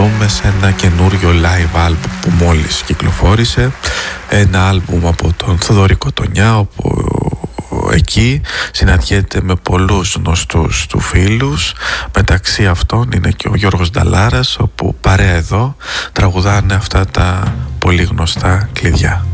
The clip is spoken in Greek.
αφιερωθούμε σε ένα καινούριο live album που μόλις κυκλοφόρησε, ένα album από τον Θοδωρή Κοτονιά, όπου εκεί συναντιέται με πολλούς γνωστούς του φίλους. Μεταξύ αυτών είναι και ο Γιώργος Νταλάρας, όπου παρέα εδώ τραγουδάνε αυτά τα πολύ γνωστά κλειδιά.